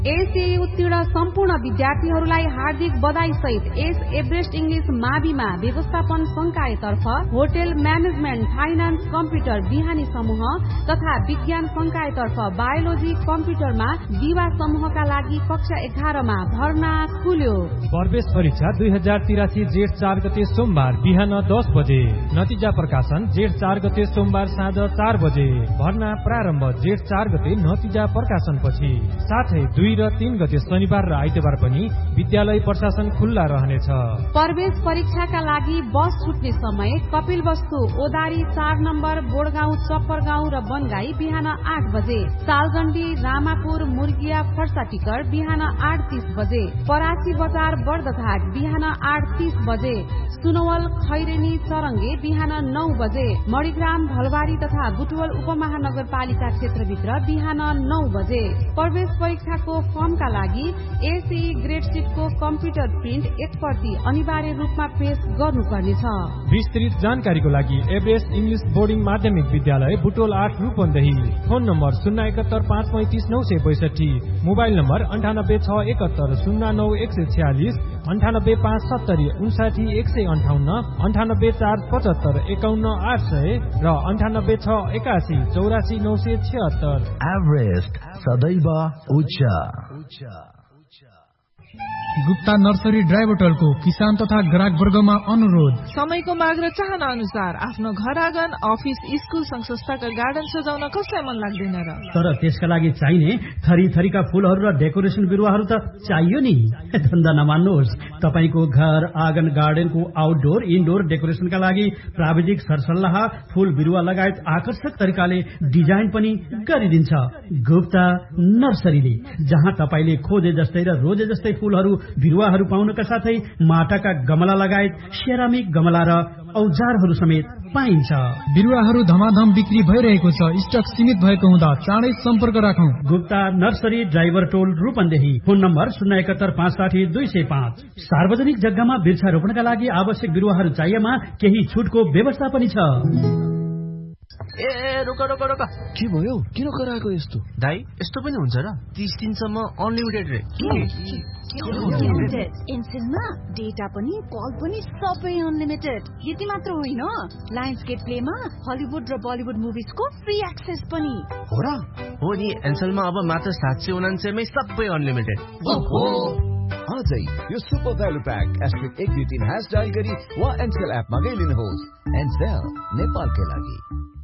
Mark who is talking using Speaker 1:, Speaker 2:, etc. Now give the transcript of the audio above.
Speaker 1: SAE उत्तीर्ण सम्पूर्ण विद्यार्थीहरूलाई हार्दिक बधाई सहित एस एभरेस्ट इंग्लिश माविमा व्यवस्थापन संकायतर्फ होटल म्यानेजमेन्ट, फाइनान्स, कम्प्युटर बिहानी समूह तथा विज्ञान संकायतर्फ बायोलोजी कम्प्युटरमा दिवा समूहका लागि कक्षा 11 मा भर्ना खुल्यो।
Speaker 2: प्रवेश परीक्षा 2083 जेठ 4 गते सोमबार बिहान 10 बजे। नतिजा प्रकाशन जेठ 4 गते सोमबार साँझ 4 बजे। भर्ना प्रारम्भ जेठ 4 गते नतिजा प्रकाशनपछि। साथै 2 र 3 गते शनिबार र आइतबार पनि विद्यालय प्रशासन खुल्ला रहनेछ।
Speaker 1: प्रवेश परीक्षाका लागि बस छुट्ने समय कपिलवस्तु ओदारी 4 नम्बर, बोडगाउँ, चप्परगाउँ र बनगाई बिहान 8 बजे। सालगण्डी, रामापुर, मुर्गिया, फर्साटिकर बिहान 8:30 बजे। परासी बजार, बर्दघाट बिहान 8:30 बजे। सुनवल, खैरेनी, चरङ्गे बिहान 9 बजे। मणिग्राम, भलबारी तथा बुटवल उपमहानगरपालिका क्षेत्रभित्र बिहान 9 बजे। प्रवेश परीक्षाको फर्मका लागि एसई ग्रेड सिटको कम्प्युटर प्रिन्ट 1 प्रति अनिवार्य रूपमा पेश गर्नुपर्नेछ।
Speaker 2: विस्तृत जानकारीको लागि एभरेस्ट इङ्ग्लिस बोर्डिङ माध्यमिक विद्यालय Butwal 8 Rupandehi. Phone number 071 535 962, mobile number 9861 09 146, 98 570 59 158, 98 475 51 800 र 98 681 84 976।
Speaker 3: एभरेस्ट सदैव उच्च।
Speaker 4: गुप्ता नर्सरी ड्राई बोटलको किसान तथा ग्राहक वर्गमा अनुरोध।
Speaker 5: समयको माग र चाहना अनुसार आफ्नो घर आँगन, अफिस, स्कुल, संघ संस्थाका गार्डन सजाउन कसलाई मन लाग्दैन र?
Speaker 6: तर त्यसका लागि चाहिने थरी थरीका फूलहरू र डेकोरेसन बिरुवाहरू त चाहियो नि। धन्दा नमान्नुहोस्, तपाईको घर आँगन गार्डनको आउटडोर इनडोर डेकोरेसनका लागि प्राविधिक सरसल्लाह, फूल बिरुवा लगायत आकर्षक तरिकाले डिजाइन पनि गरिदिन्छ गुप्ता नर्सरीले, जहाँ तपाईले खोजे जस्तै र रोजे जस्तै फूलहरू बिरुवाहरू पाउनका साथै माटाका गमला लगायत सेरामिक गमला र औजारहरू समेत पाइन्छ।
Speaker 4: बिरुवाहरू धमाधम बिक्री भइरहेको छ। स्टक सीमित भएको हुँदा चाँडै सम्पर्क राखौं।
Speaker 6: गुप्ता नर्सरी, ड्राइभर टोल रूपन्देही। Phone number 071 560 205। सार्वजनिक जग्गामा वृक्षारोपणका लागि आवश्यक बिरुवाहरू चाहिएमा केही छुटको व्यवस्था पनि छ।
Speaker 7: ए रोक रोक रोक,
Speaker 8: के भयो? किन कराएको यस्तो?
Speaker 7: दाइ यस्तो पनि हुन्छ र? 30 दिनसम्म अनलिमिटेड रे।
Speaker 9: एनसेलमा डेटा पनि कल पनि सबै अनलिमिटेड। यति मात्र होइन, लायन्स गेट प्लेमा हलिउड र बलिउड मुभिजको फ्री एक्सेस पनि
Speaker 7: हो र? हो नि, एनसेलमा अब मात्र 799 मै सबै अनलिमिटेड।
Speaker 8: आजै यो सुपर भ्यालु प्याक *123# डायल गरी वा एनसेल एपमा गइलिनुहोस्। एनसेल नेपालकै लागि।